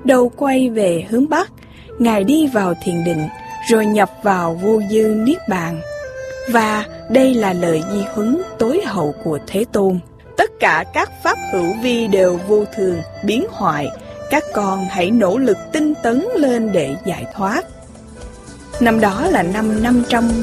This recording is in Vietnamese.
đầu quay về hướng Bắc, Ngài đi vào thiền định, rồi nhập vào vô dư niết bàn. Và đây là lời di huấn tối hậu của Thế Tôn. Tất cả các pháp hữu vi đều vô thường, biến hoại. Các con hãy nỗ lực tinh tấn lên để giải thoát. Năm đó là năm 500